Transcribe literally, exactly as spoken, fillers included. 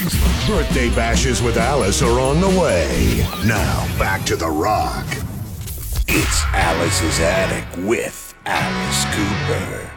Birthday bashes with Alice are on the way. Now, back to The Rock. It's Alice's Attic with Alice Cooper.